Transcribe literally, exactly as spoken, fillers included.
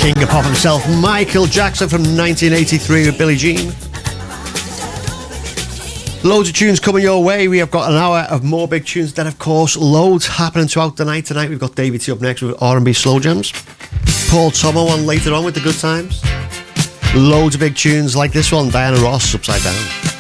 King of pop himself, Michael Jackson from nineteen eighty-three with Billie Jean. Loads of tunes coming your way. We have got an hour of more big tunes. Then, of course, loads happening throughout the night tonight. We've got David T up next with R and B Slow Jams. Paul Tomo on later on with the good times. Loads of big tunes like this one, Diana Ross, Upside Down.